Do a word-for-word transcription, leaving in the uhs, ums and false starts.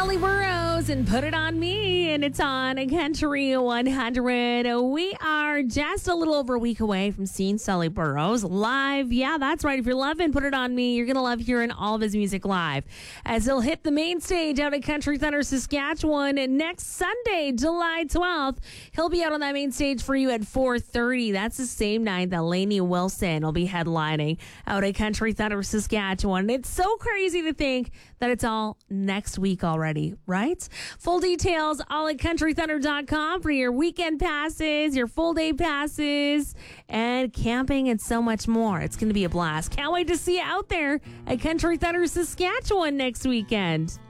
Sully Burrows and Put It On Me, and it's on Country one hundred. We are just a little over a week away from seeing Sully Burrows live. Yeah, that's right. If you're loving Put It On Me, you're going to love hearing all of his music live as he'll hit the main stage out at Country Thunder, Saskatchewan next Sunday, July twelfth. He'll be out on that main stage for you at four thirty. That's the same night that Lainey Wilson will be headlining out at Country Thunder, Saskatchewan. It's so crazy to think that it's all next week already, right? Full details all at country thunder dot com for your weekend passes, your full day passes, and camping and so much more. It's going to be a blast. Can't wait to see you out there at Country Thunder, Saskatchewan next weekend.